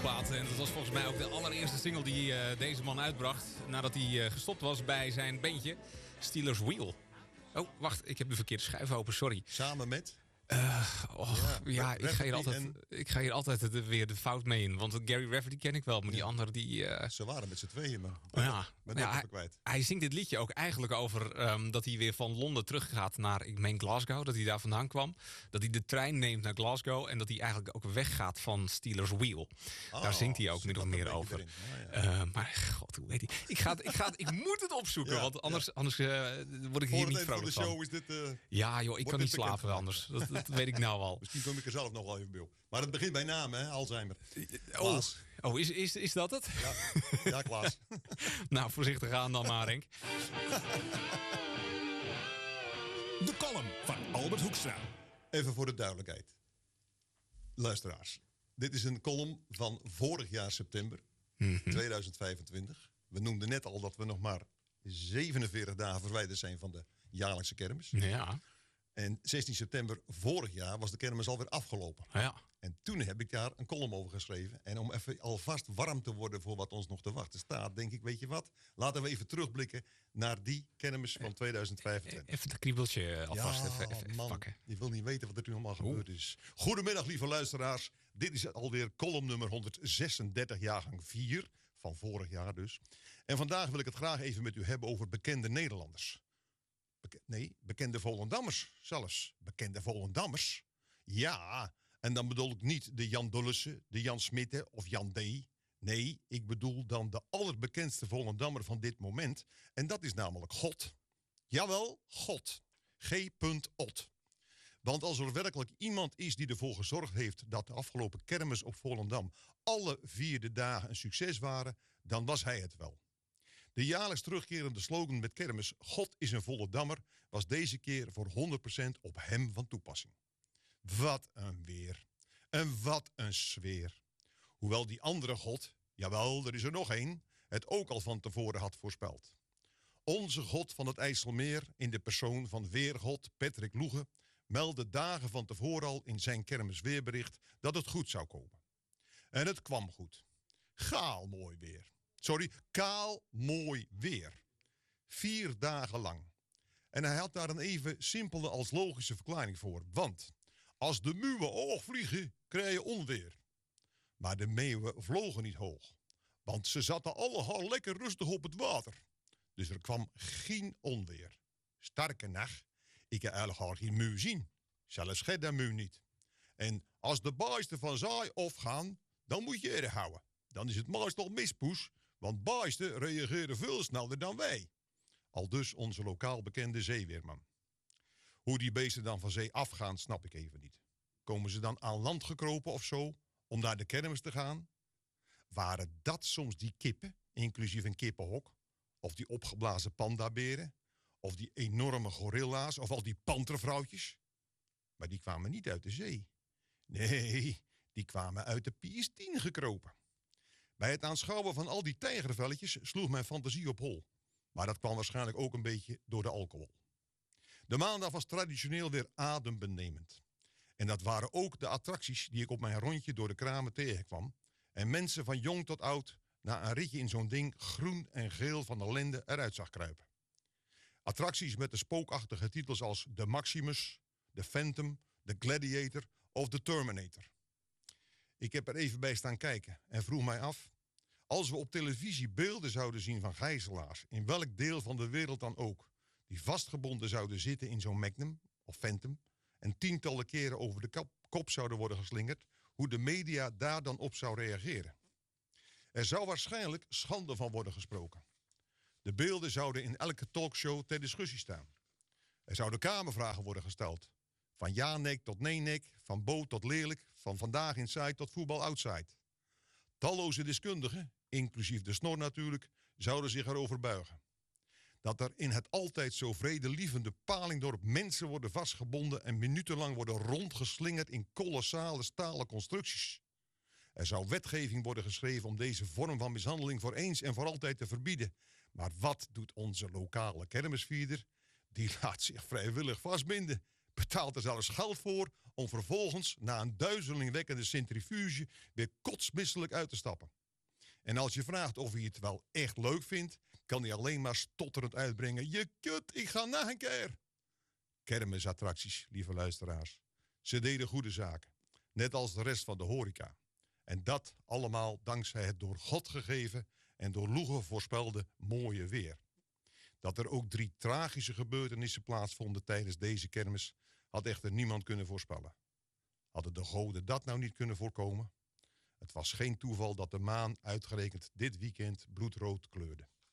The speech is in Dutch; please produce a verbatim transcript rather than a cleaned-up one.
plaat. En dat was volgens mij ook de allereerste single die uh, deze man uitbracht. Nadat hij uh, gestopt was bij zijn bandje Steelers Wheel. Oh, wacht. Ik heb de verkeerde schuif open. Sorry. Samen met? Uh, oh, ja, ja ik, ga hier altijd, en... ik ga hier altijd de, weer de fout mee in. Want Gary Rafferty ken ik wel, maar die ja. andere die... Uh... Ze waren met z'n tweeën, maar ja. ben ja, hij, kwijt. Hij zingt dit liedje ook eigenlijk over um, dat hij weer van Londen teruggaat naar, ik meen Glasgow, dat hij daar vandaan kwam. Dat hij de trein neemt naar Glasgow en dat hij eigenlijk ook weggaat van Steelers Wheel. Oh, daar zingt hij ook min of meer over. Oh, ja. uh, maar god, hoe weet hij? Ik, ga, ik, ga, ik moet het opzoeken, ja, want anders, ja. anders uh, word ik Voor hier niet vrolijk van. van. Show is dit, uh, ja joh, ik kan niet slapen anders. Dat, dat weet ik nou al. Misschien kom ik er zelf nog wel even bij. Maar het begint bij naam, hè? Alzheimer. Oh, oh is, is, is dat het? Ja, ja Klaas. Nou, voorzichtig aan dan maar, Henk. De column van Albert Hoekstra. Even voor de duidelijkheid. Luisteraars, dit is een column van vorig jaar september mm-hmm. tweeduizend vijfentwintig. We noemden net al dat we nog maar zevenenveertig dagen verwijderd zijn van de jaarlijkse kermis. Ja. En zestien september vorig jaar was de kermis alweer afgelopen. Ja. En toen heb ik daar een column over geschreven. En om even alvast warm te worden voor wat ons nog te wachten staat, denk ik, weet je wat? Laten we even terugblikken naar die kermis van tweeduizend vijfentwintig. Even dat kriebeltje alvast ja, even, even, even man, pakken. Je wil niet weten wat er toen allemaal Oeh. gebeurd is. Goedemiddag, lieve luisteraars. Dit is alweer column nummer honderdzesendertig, jaargang vier. Van vorig jaar dus. En vandaag wil ik het graag even met u hebben over bekende Nederlanders. Beke- nee, bekende Volendammers zelfs. Bekende Volendammers? Ja, en dan bedoel ik niet de Jan Dullessen, de Jan Smitten of Jan D. Nee, ik bedoel dan de allerbekendste Volendammer van dit moment. En dat is namelijk God. Jawel, God. G. Ot. Want als er werkelijk iemand is die ervoor gezorgd heeft dat de afgelopen kermis op Volendam alle vierde dagen een succes waren, dan was hij het wel. De jaarlijks terugkerende slogan met kermis God is een Volendammer was deze keer voor honderd procent op hem van toepassing. Wat een weer. En wat een sfeer. Hoewel die andere God, jawel, er is er nog één, het ook al van tevoren had voorspeld. Onze God van het IJsselmeer in de persoon van weergod Patrick Loege meldde dagen van tevoren al in zijn kermisweerbericht dat het goed zou komen. En het kwam goed. Gaal mooi weer. Sorry, kaal mooi weer. Vier dagen lang. En hij had daar een even simpele als logische verklaring voor. Want als de meeuwen hoog vliegen, krijg je onweer. Maar de meeuwen vlogen niet hoog. Want ze zaten allemaal lekker rustig op het water. Dus er kwam geen onweer. Sterker nog, ik heb eigenlijk al geen meeuw zien. Zelfs gij dat meeuw niet. En als de baaisten van zaai afgaan, dan moet je er houden. Dan is het meestal mispoes, want baaisten reageren veel sneller dan wij. Aldus onze lokaal bekende zeeweerman. Hoe die beesten dan van zee afgaan, snap ik even niet. Komen ze dan aan land gekropen of zo, om naar de kermis te gaan? Waren dat soms die kippen, inclusief een kippenhok? Of die opgeblazen pandaberen? Of die enorme gorilla's? Of al die pantervrouwtjes? Maar die kwamen niet uit de zee. Nee, die kwamen uit de P S tien gekropen. Bij het aanschouwen van al die tijgervelletjes sloeg mijn fantasie op hol. Maar dat kwam waarschijnlijk ook een beetje door de alcohol. De maandag was traditioneel weer adembenemend. En dat waren ook de attracties die ik op mijn rondje door de kramen tegenkwam. En mensen van jong tot oud na een ritje in zo'n ding groen en geel van ellende eruit zag kruipen. Attracties met de spookachtige titels als The Maximus, The Phantom, The Gladiator of The Terminator. Ik heb er even bij staan kijken en vroeg mij af, als we op televisie beelden zouden zien van gijzelaars, in welk deel van de wereld dan ook, die vastgebonden zouden zitten in zo'n Magnum of Phantom en tientallen keren over de kop, kop zouden worden geslingerd, hoe de media daar dan op zou reageren. Er zou waarschijnlijk schande van worden gesproken. De beelden zouden in elke talkshow ter discussie staan. Er zouden kamervragen worden gesteld. Van ja-nek tot nee-nek, van boot tot lelijk, van vandaag inside tot voetbal outside. Talloze deskundigen, inclusief de snor natuurlijk, zouden zich erover buigen. Dat er in het altijd zo vredelievende Palingdorp mensen worden vastgebonden en minutenlang worden rondgeslingerd in kolossale stalen constructies. Er zou wetgeving worden geschreven om deze vorm van mishandeling voor eens en voor altijd te verbieden. Maar wat doet onze lokale kermisvierder? Die laat zich vrijwillig vastbinden. betaalt er zelfs geld voor om vervolgens na een duizelingwekkende centrifuge weer kotsmisselijk uit te stappen. En als je vraagt of hij het wel echt leuk vindt, kan hij alleen maar stotterend uitbrengen: je kut, ik ga nog een keer. Kermisattracties, lieve luisteraars. Ze deden goede zaken, net als de rest van de horeca. En dat allemaal dankzij het door God gegeven en door Loege voorspelde mooie weer. Dat er ook drie tragische gebeurtenissen plaatsvonden tijdens deze kermis had echter niemand kunnen voorspellen. Hadden de goden dat nou niet kunnen voorkomen? Het was geen toeval dat de maan uitgerekend dit weekend bloedrood kleurde.